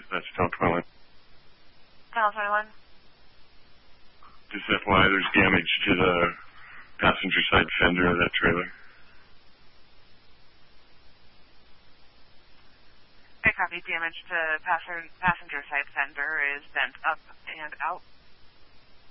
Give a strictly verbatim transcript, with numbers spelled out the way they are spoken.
That's Tunnel twenty-one. Tunnel twenty-one. Just F Y I, there's damage to the passenger side fender of that trailer. I copy. Damage to passenger passenger side fender is bent up and out.